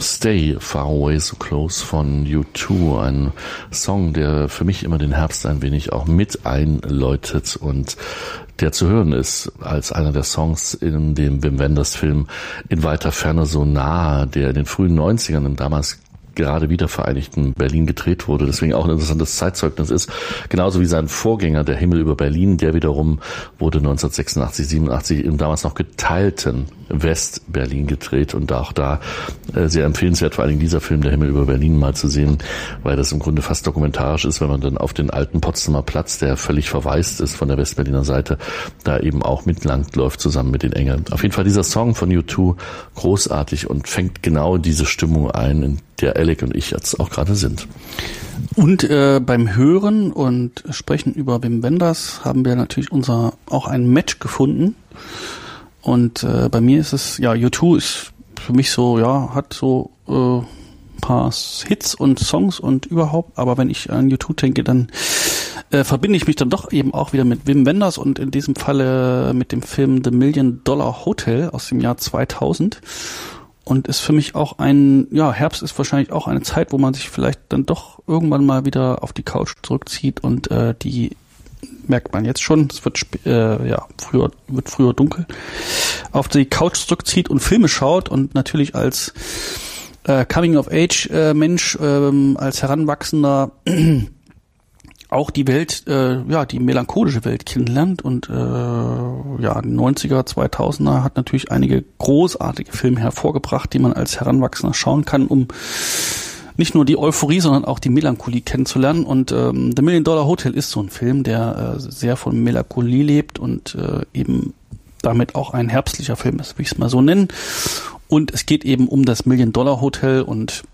Stay Far Away So Close von U2, ein Song, der für mich immer den Herbst ein wenig auch mit einläutet und der zu hören ist als einer der Songs in dem Wim Wenders Film In weiter Ferne so nah, der in den frühen 90ern im damals gerade wiedervereinigten Berlin gedreht wurde, deswegen auch ein interessantes Zeitzeugnis ist, genauso wie sein Vorgänger Der Himmel über Berlin, der wiederum wurde 1986, 87 im damals noch geteilten West-Berlin gedreht und auch da sehr empfehlenswert, vor allem dieser Film Der Himmel über Berlin mal zu sehen, weil das im Grunde fast dokumentarisch ist, wenn man dann auf den alten Potsdamer Platz, der völlig verwaist ist von der Westberliner Seite, da eben auch mitlang läuft zusammen mit den Engeln. Auf jeden Fall dieser Song von U2 großartig und fängt genau diese Stimmung ein, in der Alec und ich jetzt auch gerade sind. Und beim Hören und Sprechen über Wim Wenders haben wir natürlich auch ein Match gefunden. Und bei mir ist es, ja, U2 ist für mich so, ja, hat so paar Hits und Songs und überhaupt, aber wenn ich an U2 denke, dann verbinde ich mich dann doch eben auch wieder mit Wim Wenders und in diesem Falle mit dem Film The $1 Million Hotel aus dem Jahr 2000. Und ist für mich auch Herbst ist wahrscheinlich auch eine Zeit, wo man sich vielleicht dann doch irgendwann mal wieder auf die Couch zurückzieht und die merkt man jetzt schon, es wird früher dunkel, auf die Couch zurückzieht und Filme schaut und natürlich als Coming-of-Age-Mensch, als Heranwachsender auch die Welt, die melancholische Welt kennenlernt und die 90er, 2000er hat natürlich einige großartige Filme hervorgebracht, die man als Heranwachsender schauen kann, um nicht nur die Euphorie, sondern auch die Melancholie kennenzulernen. Und The $1 Million Hotel ist so ein Film, der sehr von Melancholie lebt und eben damit auch ein herbstlicher Film ist, will ich es mal so nennen. Und es geht eben um das $1 Million Hotel und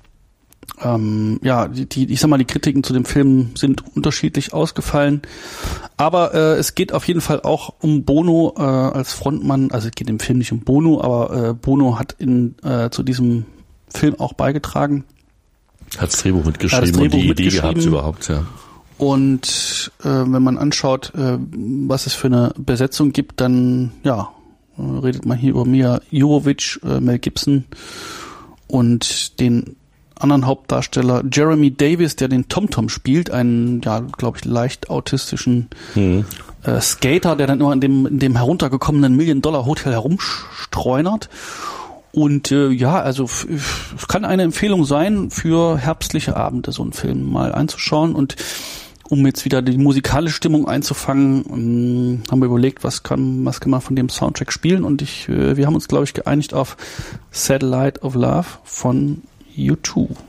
die Kritiken zu dem Film sind unterschiedlich ausgefallen, aber es geht auf jeden Fall auch um Bono als Frontmann, also es geht im Film nicht um Bono, aber Bono hat zu diesem Film auch beigetragen. Hat das Drehbuch mitgeschrieben und die Idee gehabt überhaupt, ja. Und wenn man anschaut, was es für eine Besetzung gibt, dann redet man hier über Mia Jovovich, Mel Gibson und den anderen Hauptdarsteller Jeremy Davis, der den Tom-Tom spielt, einen, glaube ich, leicht autistischen Skater, der dann immer in dem heruntergekommenen $1 Million Hotel herumstreunert. Und es kann eine Empfehlung sein, für herbstliche Abende so einen Film mal anzuschauen. Und um jetzt wieder die musikalische Stimmung einzufangen, haben wir überlegt, was kann man von dem Soundtrack spielen. Und wir haben uns, glaube ich, geeinigt auf Satellite of Love von U2.